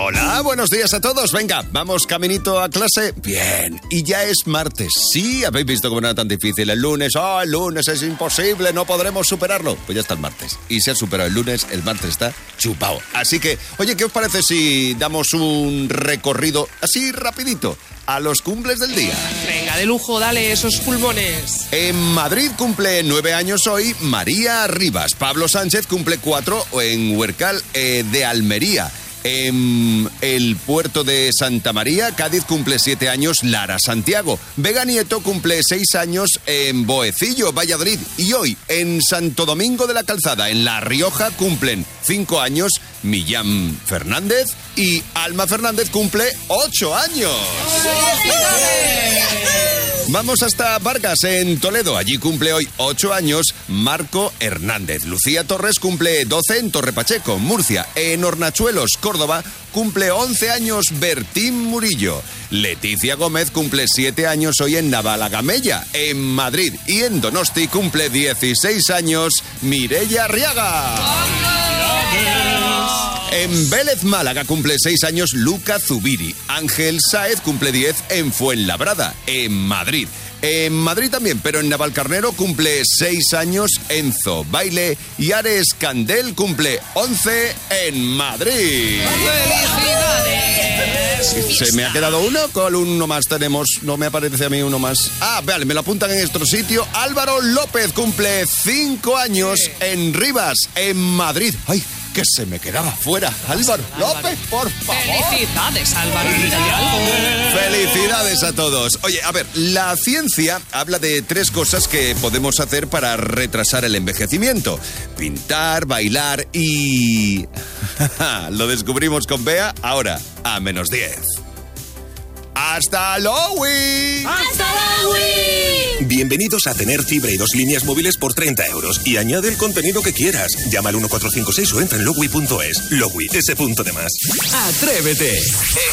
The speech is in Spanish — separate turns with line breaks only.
Hola, buenos días a todos. Venga, vamos caminito a clase. Bien, y ya es martes. Sí, habéis visto cómo no era tan difícil. El lunes es imposible, no podremos superarlo. Pues ya está el martes. Y se ha superado el lunes, el martes está chupado. Así que, oye, ¿qué os parece si damos un recorrido así rapidito a los cumples del día?
Venga, de lujo, dale esos pulmones.
En Madrid cumple 9 años hoy María Rivas. Pablo Sánchez cumple 4 en Huercal de Almería. En el puerto de Santa María, Cádiz, cumple 7 años Lara Santiago. Vega Nieto cumple 6 años en Boecillo, Valladolid. Y hoy, en Santo Domingo de la Calzada, en La Rioja, cumplen 5 años Millán Fernández y Alma Fernández cumple 8 años. Vamos hasta Vargas, en Toledo. Allí cumple hoy 8 años Marco Hernández. Lucía Torres cumple 12 en Torre Pacheco, Murcia. En Hornachuelos, Córdoba, cumple 11 años Bertín Murillo. Leticia Gómez cumple 7 años hoy en Navalagamella, en Madrid. Y en Donosti cumple 16 años Mireia Arriaga. En Vélez, Málaga, cumple 6 años Luca Zubiri. Ángel Sáez cumple 10 en Fuenlabrada, en Madrid. En Madrid también, pero en Navalcarnero cumple 6 años Enzo Baile. Y Ares Candel cumple 11 en Madrid.
¡Felicidades!
¿Se me ha quedado uno? ¿Cuál uno más tenemos? No me aparece a mí uno más. Ah, vale, me lo apuntan en nuestro sitio. Álvaro López cumple 5 años en Rivas, en Madrid. ¡Ay! Que se me quedaba fuera. Álvaro López, por favor.
Felicidades, Álvaro. Mírale algo.
Felicidades a todos. Oye, a ver, la ciencia habla de 3 cosas que podemos hacer para retrasar el envejecimiento. Pintar, bailar y... Lo descubrimos con Bea ahora, a -10. ¡Hasta Lowy!
¡Hasta Lowy!
Bienvenidos a tener fibra y 2 líneas móviles por 30 euros. Y añade el contenido que quieras. Llama al 1456 o entra en lowy.es. Lowy, ese punto de más.
¡Atrévete!